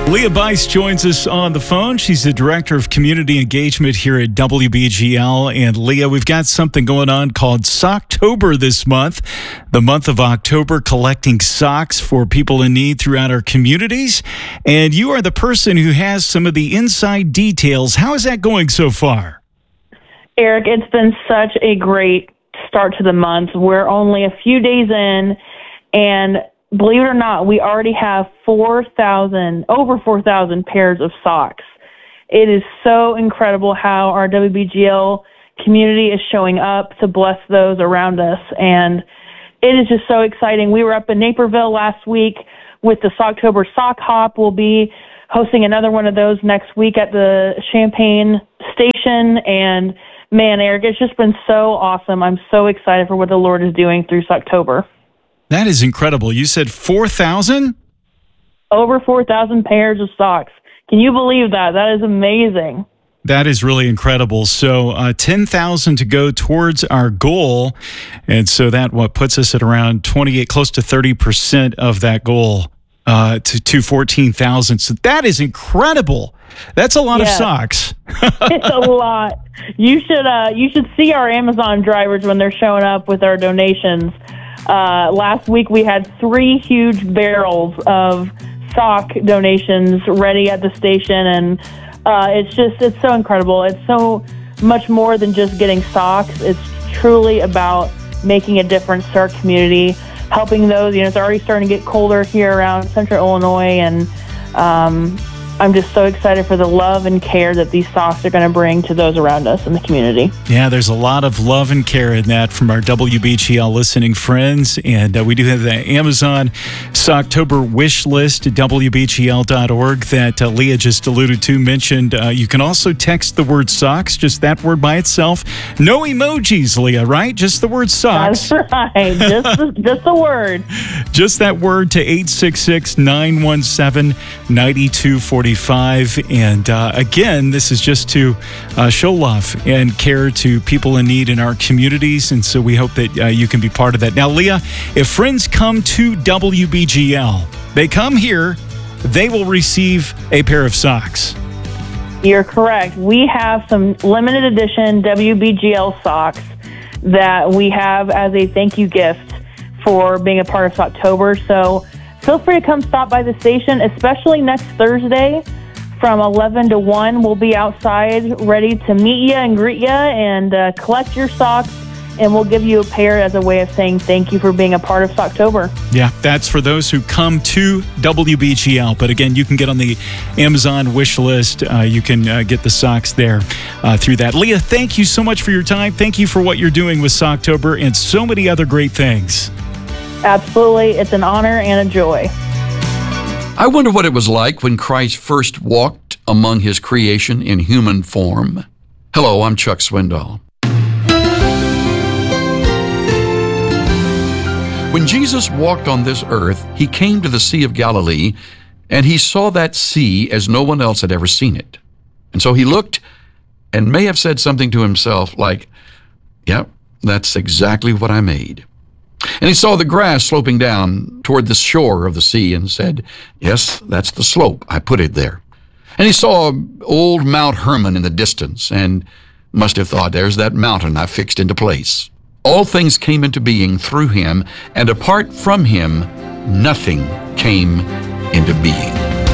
Leah Bice joins us on the phone. She's the Director of Community Engagement here at WBGL. And Leah, we've got something going on called Socktober this month, the month of October, collecting socks for people in need throughout our communities. And you are the person who has some of the inside details. How is that going so far? Eric, it's been such a great start to the month. We're only a few days in, and believe it or not, we already have over 4,000 pairs of socks. It is so incredible how our WBGL community is showing up to bless those around us, and it is just so exciting. We were up in Naperville last week with the Socktober Sock Hop. We'll be hosting another one of those next week at the Champaign station, and man, Eric, it's just been so awesome. I'm so excited for what the Lord is doing through Socktober. That is incredible. You said 4,000? Over 4,000 pairs of socks. Can you believe that? That is amazing. That is really incredible. So 10,000 to go towards our goal. And so that puts us at around 28, close to 30% of that goal to 14,000. So that is incredible. That's a lot of socks. It's a lot. You should see our Amazon drivers when they're showing up with our donations. Last week we had 3 huge barrels of sock donations ready at the station, and it's so incredible. It's so much more than just getting socks. It's truly about making a difference to our community, helping those. It's already starting to get colder here around Central Illinois, and I'm just so excited for the love and care that these socks are going to bring to those around us in the community. Yeah, there's a lot of love and care in that from our WBGL listening friends. And we do have the Amazon Socktober wish list at WBGL.org that Leah just alluded to, mentioned. You can also text the word socks, just that word by itself. No emojis, Leah, right? Just the word socks. That's right. Just the word. Just that word to 866-917-9245. And again, this is just to show love and care to people in need in our communities. And so we hope that you can be part of that. Now, Leah, if friends come to WBGL, they come here, they will receive a pair of socks. You're correct. We have some limited edition WBGL socks that we have as a thank you gift for being a part of Socktober. So feel free to come stop by the station, especially next Thursday from 11 to 1. We'll be outside ready to meet you and greet you and collect your socks, and we'll give you a pair as a way of saying thank you for being a part of Socktober. Yeah, that's for those who come to WBGL. But again, you can get on the Amazon wish list. You can get the socks there through that. Leah, thank you so much for your time. Thank you for what you're doing with Socktober and so many other great things. Absolutely. It's an honor and a joy. I wonder what it was like when Christ first walked among his creation in human form. Hello, I'm Chuck Swindoll. When Jesus walked on this earth, he came to the Sea of Galilee, and he saw that sea as no one else had ever seen it. And so he looked and may have said something to himself like, "Yep, that's exactly what I made." And he saw the grass sloping down toward the shore of the sea and said, "Yes, that's the slope. I put it there." And he saw old Mount Hermon in the distance and must have thought, "There's that mountain I fixed into place." All things came into being through him, and apart from him, nothing came into being.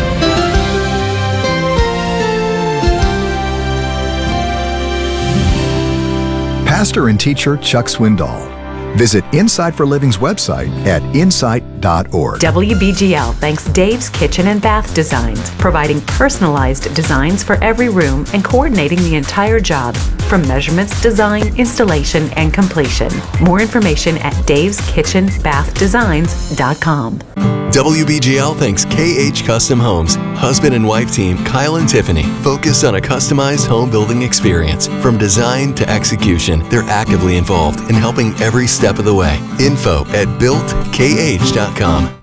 Pastor and teacher Chuck Swindoll. Visit Insight for Living's website at insight.org. WBGL thanks Dave's Kitchen and Bath Designs, providing personalized designs for every room and coordinating the entire job, from measurements, design, installation, and completion. More information at daveskitchenbathdesigns.com. WBGL thanks KH Custom Homes. Husband and wife team Kyle and Tiffany focus on a customized home building experience. From design to execution, they're actively involved in helping every step of the way. Info at builtkh.com.